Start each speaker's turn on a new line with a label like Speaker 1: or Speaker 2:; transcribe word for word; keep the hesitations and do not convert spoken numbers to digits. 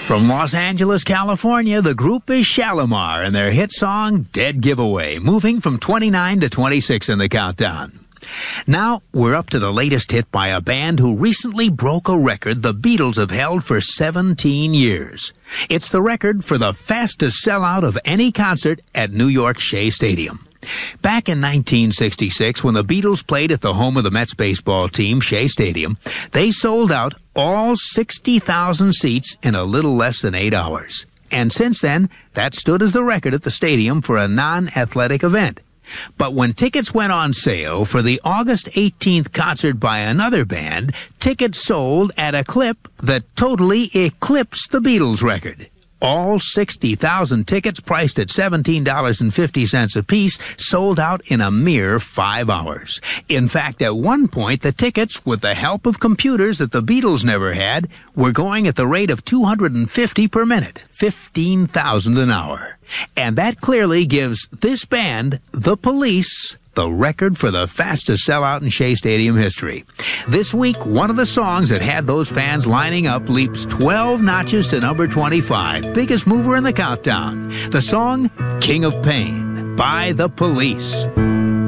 Speaker 1: From Los Angeles, California, the group is Shalimar and their hit song, Dead Giveaway, moving from twenty-nine to twenty-six in the countdown. Now, we're up to the latest hit by a band who recently broke a record the Beatles have held for seventeen years. It's the record for the fastest sellout of any concert at New York's Shea Stadium. Back in nineteen sixty-six, when the Beatles played at the home of the Mets baseball team, Shea Stadium, they sold out all sixty thousand seats in a little less than eight hours. And since then, that stood as the record at the stadium for a non-athletic event. But when tickets went on sale for the August eighteenth concert by another band, tickets sold at a clip that totally eclipsed the Beatles record. All sixty thousand tickets, priced at seventeen dollars and fifty cents apiece, sold out in a mere five hours. In fact, at one point, the tickets, with the help of computers that the Beatles never had, were going at the rate of two hundred fifty per minute, fifteen thousand an hour. And that clearly gives this band, The Police, the record for the fastest sellout in Shea Stadium history. This week, one of the songs that had those fans lining up leaps twelve notches to number twenty-five, biggest mover in the countdown. The song, King of Pain, by The Police.